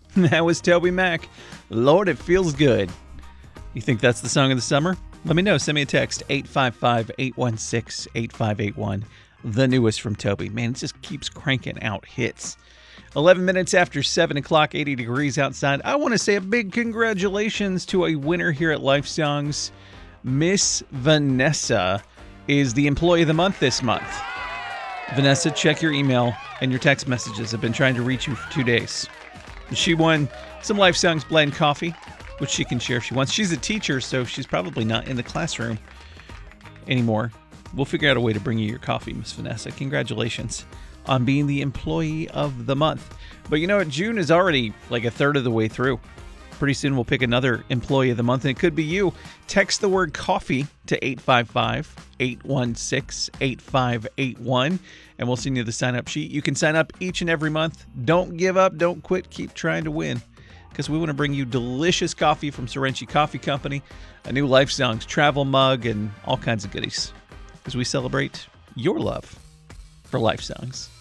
That was Toby Mac. Lord, it feels good. You think that's the song of the summer? Let me know. Send me a text, 855-816-8581. The newest from Toby. Man, it just keeps cranking out hits. 11 minutes after 7 o'clock, 80 degrees outside. I want to say a big congratulations to a winner here at Life Songs. Miss Vanessa is the Employee of the Month this month. Vanessa, check your email and your text messages. I've been trying to reach you for 2 days. She won some Life Songs blend coffee, which she can share if she wants. She's a teacher, so she's probably not in the classroom anymore. We'll figure out a way to bring you your coffee, Miss Vanessa. Congratulations on being the Employee of the Month. But you know what? June is already like a third of the way through. Pretty soon we'll pick another Employee of the Month, and it could be you. Text the word coffee to 855-816-8581, and we'll send you the sign-up sheet. You can sign up each and every month. Don't give up. Don't quit. Keep trying to win, because we want to bring you delicious coffee from Sorenchi Coffee Company, a new Life Songs travel mug, and all kinds of goodies as we celebrate your love for Life Songs.